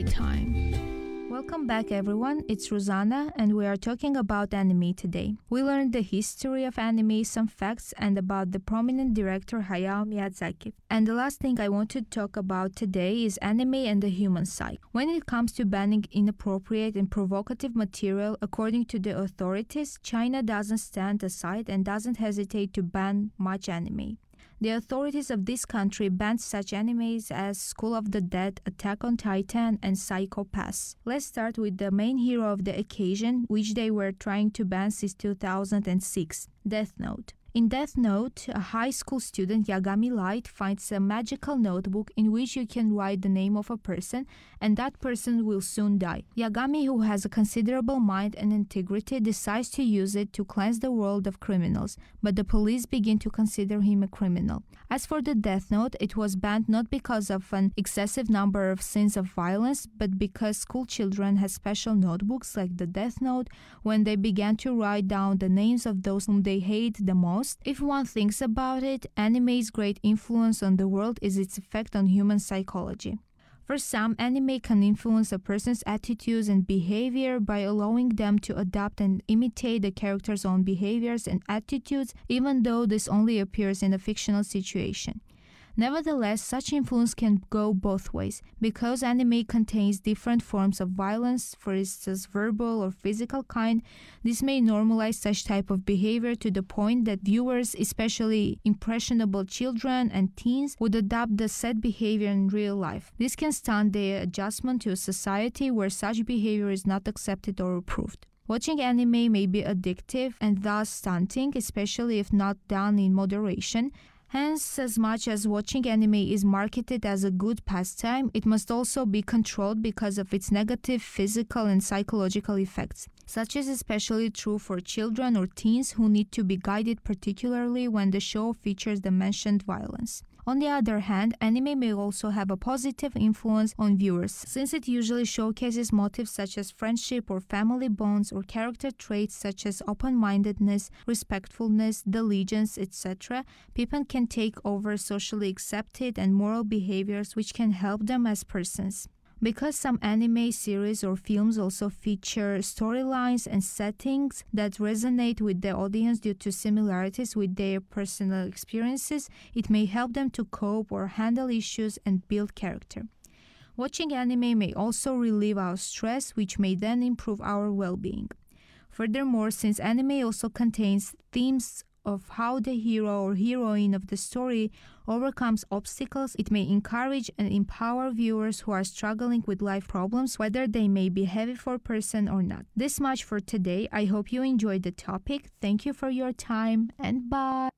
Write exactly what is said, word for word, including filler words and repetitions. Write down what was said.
time. Welcome back everyone, it's Rosanna and we are talking about anime today. We learned the history of anime, some facts, and about the prominent director Hayao Miyazaki. And the last thing I want to talk about today is anime and the human psyche. When it comes to banning inappropriate and provocative material, according to the authorities, China doesn't stand aside and doesn't hesitate to ban much anime. The authorities of this country banned such animes as School of the Dead, Attack on Titan, and Psycho Pass. Let's start with the main hero of the occasion, which they were trying to ban since two thousand six, Death Note. In Death Note, a high school student, Yagami Light, finds a magical notebook in which you can write the name of a person, and that person will soon die. Yagami, who has a considerable mind and integrity, decides to use it to cleanse the world of criminals, but the police begin to consider him a criminal. As for the Death Note, it was banned not because of an excessive number of scenes of violence, but because school children had special notebooks like the Death Note when they began to write down the names of those whom they hate the most. If one thinks about it, anime's great influence on the world is its effect on human psychology. For some, anime can influence a person's attitudes and behavior by allowing them to adapt and imitate the character's own behaviors and attitudes, even though this only appears in a fictional situation. Nevertheless, such influence can go both ways. Because anime contains different forms of violence, for instance verbal or physical kind, this may normalize such type of behavior to the point that viewers, especially impressionable children and teens, would adopt the said behavior in real life. This can stunt their adjustment to a society where such behavior is not accepted or approved. Watching anime may be addictive and thus stunting, especially if not done in moderation. Hence, as much as watching anime is marketed as a good pastime, it must also be controlled because of its negative physical and psychological effects. Such is especially true for children or teens who need to be guided, particularly when the show features the mentioned violence. On the other hand, anime may also have a positive influence on viewers, since it usually showcases motives such as friendship or family bonds, or character traits such as open-mindedness, respectfulness, diligence, et cetera. People can take over socially accepted and moral behaviors which can help them as persons. Because some anime series or films also feature storylines and settings that resonate with the audience due to similarities with their personal experiences, it may help them to cope or handle issues and build character. Watching anime may also relieve our stress, which may then improve our well-being. Furthermore, since anime also contains themes of how the hero or heroine of the story overcomes obstacles, it may encourage and empower viewers who are struggling with life problems, whether they may be heavy for a person or not. This much for today. I hope you enjoyed the topic. Thank you for your time and bye!